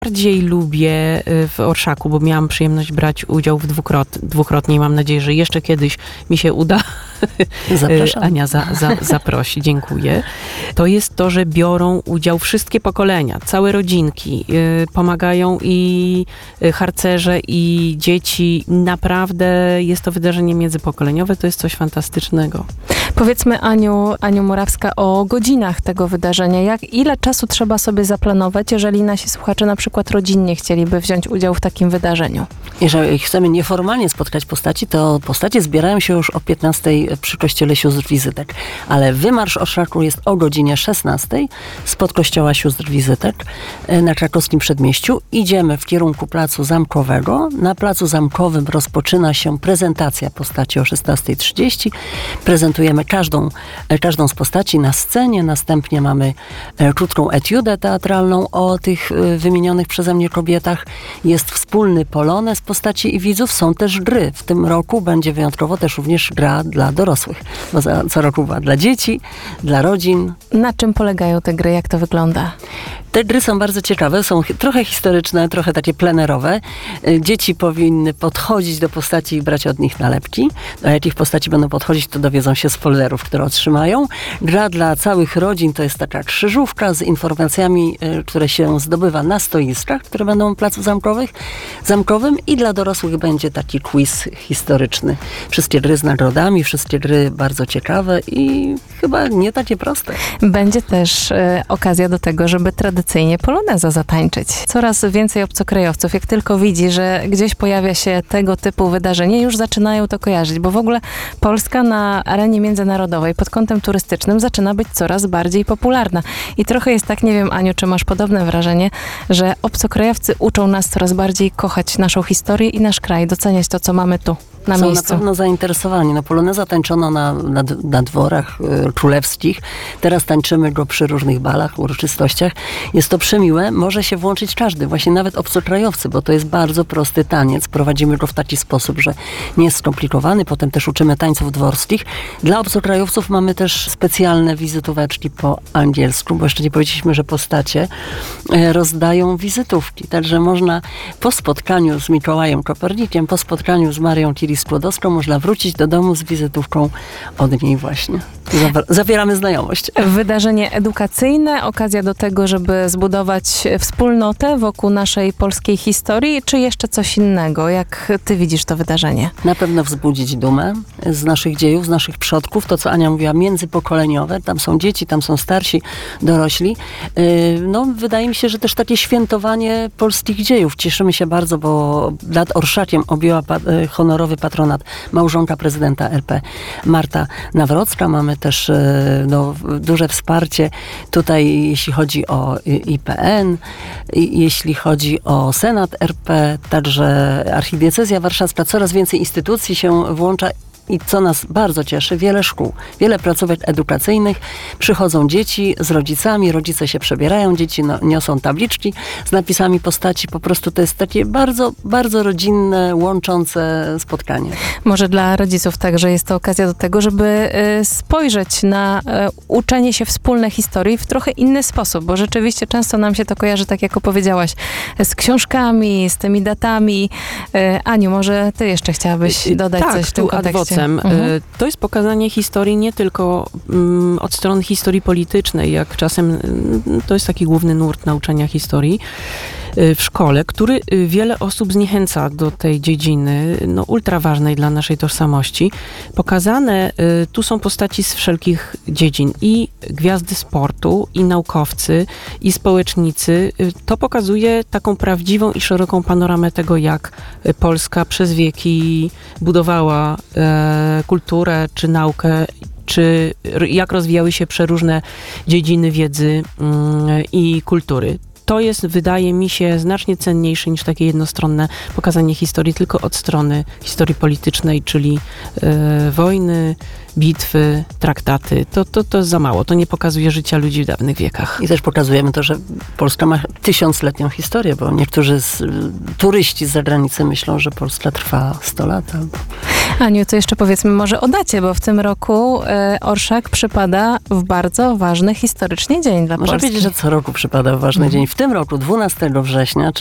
Bardziej lubię w Orszaku, bo miałam przyjemność brać udział w dwukrotnie i mam nadzieję, że jeszcze kiedyś mi się uda. Zapraszam. Ania zaprosi, dziękuję. To jest to, że biorą udział wszystkie pokolenia, całe rodzinki. Pomagają i harcerze, i dzieci. Naprawdę jest to wydarzenie międzypokoleniowe, to jest coś fantastycznego. Powiedzmy Aniu Morawska o godzinach tego wydarzenia. Ile czasu trzeba sobie zaplanować, jeżeli nasi słuchacze na przykład rodzinnie chcieliby wziąć udział w takim wydarzeniu? Jeżeli chcemy nieformalnie spotkać postaci, to postacie zbierają się już o 15:00 przy kościele sióstr wizytek. Ale wymarsz Orszaku jest o godzinie 16:00 spod kościoła sióstr wizytek na Krakowskim Przedmieściu. Idziemy w kierunku Placu Zamkowego. Na Placu Zamkowym rozpoczyna się prezentacja postaci o 16:30. Prezentujemy każdą z postaci na scenie. Następnie mamy krótką etiudę teatralną o tych wymienionych przeze mnie kobietach. Jest wspólny polonez postaci i widzów. Są też gry. W tym roku będzie wyjątkowo też również gra dla dorosłych. Bo co roku była dla dzieci, dla rodzin. Na czym polegają te gry? Jak to wygląda? Te gry są bardzo ciekawe, są trochę historyczne, trochę takie plenerowe. Dzieci powinny podchodzić do postaci i brać od nich nalepki. Do jakich postaci będą podchodzić, to dowiedzą się z folderów, które otrzymają. Gra dla całych rodzin to jest taka krzyżówka z informacjami, które się zdobywa na stoiskach, które będą w Placu Zamkowym, i dla dorosłych będzie taki quiz historyczny. Wszystkie gry z nagrodami, wszystkie gry bardzo ciekawe i chyba nie takie proste. Będzie też okazja do tego, żeby tradycyjnie poloneza zatańczyć. Coraz więcej obcokrajowców, jak tylko widzi, że gdzieś pojawia się tego typu wydarzenie, już zaczynają to kojarzyć, bo w ogóle Polska na arenie międzynarodowej pod kątem turystycznym zaczyna być coraz bardziej popularna. I trochę jest tak, nie wiem Aniu, czy masz podobne wrażenie, że obcokrajowcy uczą nas coraz bardziej kochać naszą historię i nasz kraj, doceniać to, co mamy tu, na Są miejscu. na pewno zainteresowani. No, poloneza tańczono na dworach królewskich. Teraz tańczymy go przy różnych balach, uroczystościach. Jest to przemiłe. Może się włączyć każdy, właśnie nawet obcokrajowcy, bo to jest bardzo prosty taniec. Prowadzimy go w taki sposób, że nie jest skomplikowany. Potem też uczymy tańców dworskich. Dla obcokrajowców mamy też specjalne wizytóweczki po angielsku, bo jeszcze nie powiedzieliśmy, że postacie rozdają wizytówki. Także można po spotkaniu z Mikołajem Kopernikiem, po spotkaniu z Marią Curie-Skłodowską można wrócić do domu z wizytówką od niej właśnie. Zawieramy znajomość. Wydarzenie edukacyjne, okazja do tego, żeby zbudować wspólnotę wokół naszej polskiej historii, czy jeszcze coś innego? Jak ty widzisz to wydarzenie? Na pewno wzbudzić dumę z naszych dziejów, z naszych przodków. To, co Ania mówiła, międzypokoleniowe. Tam są dzieci, tam są starsi, dorośli. No, wydaje mi się, że też takie świętowanie polskich dziejów. Cieszymy się bardzo, bo nad Orszakiem objęła honorowy patronat małżonka prezydenta RP Marta Nawrocka. Mamy też duże wsparcie tutaj, jeśli chodzi o IPN, jeśli chodzi o Senat RP, także Archidiecezja Warszawska. Coraz więcej instytucji się włącza. I co nas bardzo cieszy, wiele szkół, wiele placówek edukacyjnych. Przychodzą dzieci z rodzicami, rodzice się przebierają, dzieci niosą tabliczki z napisami postaci. Po prostu to jest takie bardzo, bardzo rodzinne, łączące spotkanie. Może dla rodziców także jest to okazja do tego, żeby spojrzeć na uczenie się wspólnej historii w trochę inny sposób, bo rzeczywiście często nam się to kojarzy, tak jak opowiedziałaś, z książkami, z tymi datami. Aniu, może ty jeszcze chciałabyś dodać coś w tym kontekście? To jest pokazanie historii nie tylko od strony historii politycznej, jak czasem to jest taki główny nurt nauczania historii w szkole, który wiele osób zniechęca do tej dziedziny, ultra ważnej dla naszej tożsamości. Pokazane tu są postaci z wszelkich dziedzin, i gwiazdy sportu, i naukowcy, i społecznicy. To pokazuje taką prawdziwą i szeroką panoramę tego, jak Polska przez wieki budowała kulturę czy naukę, czy jak rozwijały się przeróżne dziedziny wiedzy i kultury. To jest, wydaje mi się, znacznie cenniejsze niż takie jednostronne pokazanie historii tylko od strony historii politycznej, czyli wojny, bitwy, traktaty. To jest za mało. To nie pokazuje życia ludzi w dawnych wiekach. I też pokazujemy to, że Polska ma 1000-letnią historię, bo niektórzy turyści z zagranicy myślą, że Polska trwa 100 lat. Aniu, to jeszcze powiedzmy może o dacie, bo w tym roku Orszak przypada w bardzo ważny historycznie dzień dla Można Polski. powiedzieć, że co roku przypada ważny dzień. W tym roku, 12 września,